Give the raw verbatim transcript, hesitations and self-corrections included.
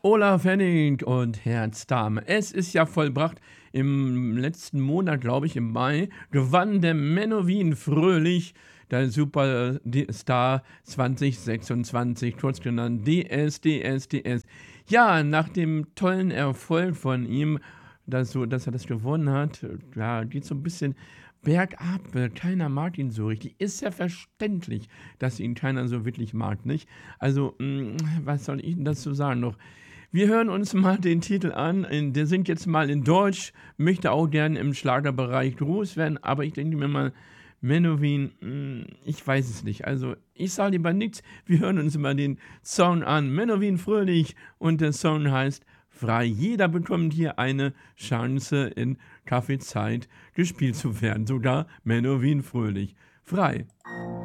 Olaf Henning und Herz Dame. Es ist ja vollbracht. Im letzten Monat, glaube ich, im Mai, gewann der Menowin Fröhlich, der Superstar zwanzig sechsundzwanzig, kurz genannt D S, D S, D S. Ja, nach dem tollen Erfolg von ihm, dass, so, dass er das gewonnen hat, ja, geht so ein bisschen bergab. Keiner mag ihn so richtig. Ist ja verständlich, dass ihn keiner so wirklich mag, nicht? Also, mh, was soll ich denn dazu sagen noch? Wir hören uns mal den Titel an. In- Der singt jetzt mal in Deutsch, möchte auch gerne im Schlagerbereich groß werden, aber ich denke mir mal, Menowin, mh, ich weiß es nicht. Also, ich sage lieber nichts. Wir hören uns mal den Song an. Menowin Fröhlich und der Song heißt Frei. Jeder bekommt hier eine Chance, in Kaffeezeit gespielt zu werden. Sogar Menowin Fröhlich. Frei.